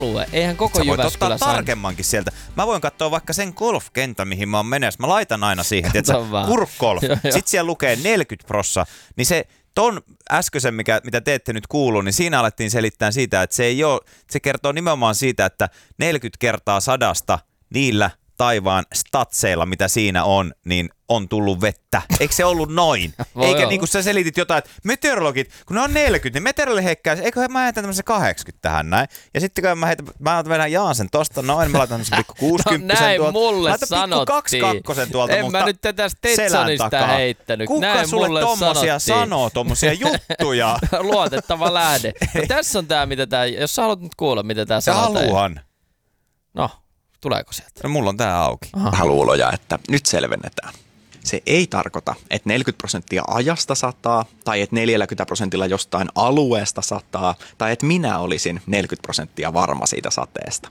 alue. Eihän koko Jyväskylä Sä voit ottaa tarkemmankin sieltä. Mä voin katsoa vaikka sen golfkentän, mihin mä oon menossa. Mä laitan aina siihen, Kurk-golf. Sitten siellä lukee 40%, niin se ton äskeisen, mitä te ette nyt kuullut, niin siinä alettiin selittää siitä, että se kertoo nimenomaan siitä, että 40 kertaa 100 niillä taivaan statseilla, mitä siinä on, niin on tullut vettä. Eikö se ollut noin? Eikä niin kuin sä selitit jotain, että meteorologit, kun ne on 40, niin meteorologi heikkää, eikö mä heitän tämmöisen 80 tähän näin. Ja sitten kun mä vedän Jaansen tosta noin, mä laitan tämmöisen pikku 60 näin tuolta. mulle laitan sanottiin. Pikku 22 tuolta, en mä nyt tätä Stetsonista heittänyt. Kuka näin sulle mulle tommosia sanoo, tommosia juttuja? Luotettava lähde. No, tässä on tää, mitä tää, jos sä haluat nyt kuulla, mitä tää sanotaan. Haluan. No, tuleeko sieltä? No mulla on tää auki. Haluuloja, että nyt selvennetään. Se ei tarkoita, että 40% ajasta sataa, tai että 40% jostain alueesta sataa, tai että minä olisin 40% varma siitä sateesta.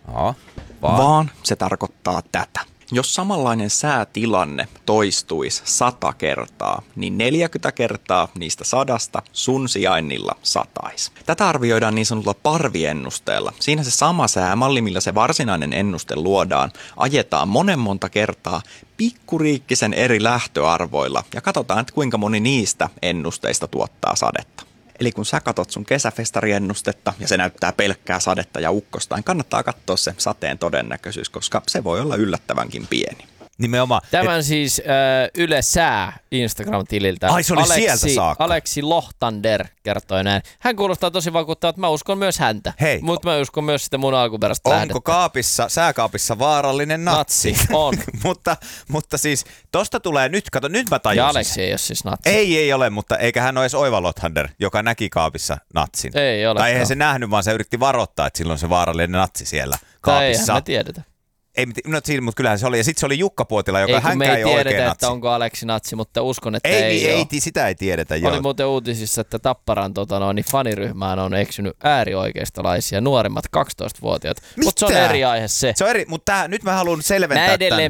Vaan se tarkoittaa tätä. Jos samanlainen säätilanne toistuisi 100 kertaa, niin 40 kertaa niistä 100 sun sijainnilla sataisi. Tätä arvioidaan niin sanotulla parviennusteella. Siinä se sama säämalli, millä se varsinainen ennuste luodaan, ajetaan monta kertaa pikkuriikkisen eri lähtöarvoilla ja katsotaan, että kuinka moni niistä ennusteista tuottaa sadetta. Eli kun sä katot sun kesäfestariennustetta ja se näyttää pelkkää sadetta ja ukkosta, niin kannattaa katsoa se sateen todennäköisyys, koska se voi olla yllättävänkin pieni. Nimenomaan. Tämän siis Yle Sää Instagram-tililtä. Ai se oli sieltä saakka. Aleksi Lohtander kertoi näin. Hän kuulostaa tosi vakuuttavalta, mä uskon myös häntä. Hei. Mutta mä uskon myös sitä mun alkuperäistä lähdettä. Onko sääkaapissa vaarallinen natsi? On. mutta siis tosta tulee nyt, kato nyt mä tajusin. Ja Aleksi ei ole siis natsi. Ei ole, mutta eikä hän ole edes Oiva Lothander, joka näki kaapissa natsin. Ei ole. Tai eihän se nähnyt, vaan se yritti varoittaa, että silloin se vaarallinen natsi siellä kaapissa. Tai eihän me tiedetä. Ei, mutta kyllähän se oli. Ja sitten se oli Jukka Puotila, joka hänkään ei oikein natsi. Että onko Aleksi natsi, mutta uskon, että sitä ei tiedetä. Oli muuten uutisissa, että Tapparan niin faniryhmään on eksynyt äärioikeistolaisia nuorimmat 12-vuotiaat. Mutta se on eri aihe se. Se on eri, mutta nyt mä haluan selventää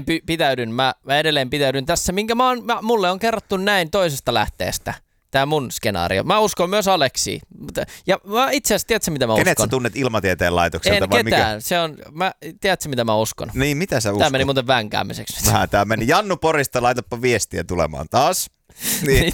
mä edelleen pidäydyn tässä, minkä mulle on kerrottu näin toisesta lähteestä. Tämä mun skenaario. Mä uskon myös Aleksiin. Ja mä itse asiassa, tiedätkö mitä mä uskon? Kenet sä tunnet Ilmatieteen laitokselta? En ketään. Tiedätkö mitä mä uskon? Niin, mitä sä uskon? Tämä meni muuten vänkäämiseksi. Tämä meni. Jannu Porista, laitapa viestiä tulemaan taas. Niin.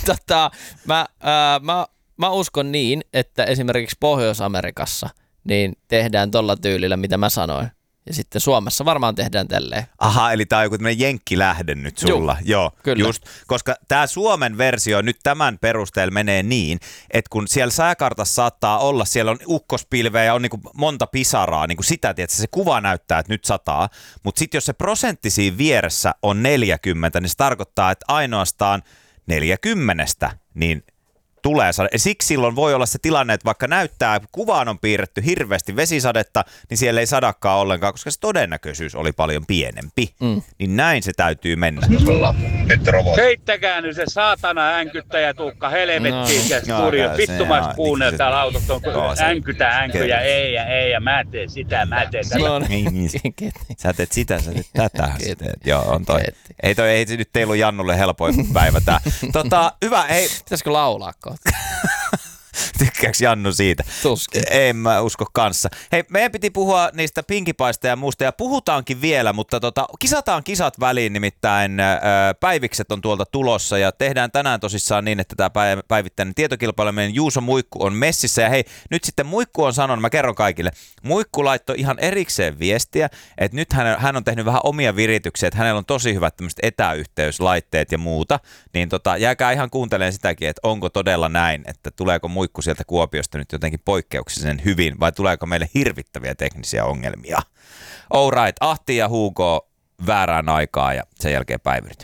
Mä uskon niin, että esimerkiksi Pohjois-Amerikassa niin tehdään tolla tyylillä, mitä mä sanoin. Ja sitten Suomessa varmaan tehdään tälleen. Aha, eli tää on joku tämmöinen jenkkilähde nyt sulla. Joo, kyllä. Just, koska tää Suomen versio nyt tämän perusteella menee niin, että kun siellä sääkartassa saattaa olla, siellä on ukkospilveä ja on niinku monta pisaraa, niinku sitä, että se kuva näyttää, että nyt sataa, mutta sitten jos se prosentti siinä vieressä on 40, niin se tarkoittaa, että ainoastaan 40, niin tulee sadetta. Siksi silloin voi olla se tilanne, että vaikka näyttää, kuvaan on piirretty hirveästi vesisadetta, niin siellä ei sadakaan ollenkaan, koska se todennäköisyys oli paljon pienempi. Niin näin se täytyy mennä. Heittäkää nyt se saatana änkyttäjä Tuukka helvettiin se studio. Vittumais kuunnella täällä autossa on änkyjä, ei ja mä teen sitä, mä teen tätä. Sä teet sitä, sä teet tätä. Joo, on toi. Ei se nyt teillä ole Jannulle helpoin päivä tää. Hyvä, hei. Pitäisikö laulaa kohta? Tykkääks Jannu siitä? Tuskin. En mä usko kanssa. Hei, meidän piti puhua niistä pinkipaista ja muusta, ja puhutaankin vielä, mutta kisataan kisat väliin, nimittäin päivikset on tuolta tulossa, ja tehdään tänään tosissaan niin, että tämä päivittäinen tietokilpaileminen Juuso Muikku on messissä, ja hei, nyt sitten Muikku on sanonut, mä kerron kaikille, Muikku laittoi ihan erikseen viestiä, että nyt hän on tehnyt vähän omia virityksiä, että hänellä on tosi hyvät tämmöiset etäyhteyslaitteet ja muuta, niin jääkää ihan kuuntelemaan sitäkin, että onko todella näin, että tuleeko Muikku sieltä Kuopiosta nyt jotenkin poikkeuksellisen hyvin, vai tuleeko meille hirvittäviä teknisiä ongelmia? All right, Ahti ja Hugo väärään aikaa ja sen jälkeen päivyrit.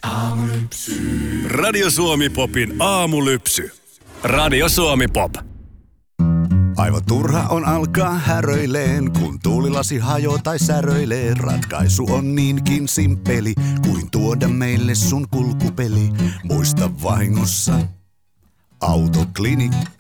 Radio Suomi Popin aamulypsy. Radio Suomi Pop. Aivan turha on alkaa häröileen, kun tuulilasi hajoo tai säröilee. Ratkaisu on niinkin simppeli, kuin tuoda meille sun kulkupeli. Muista vahingossa Autoklinikka.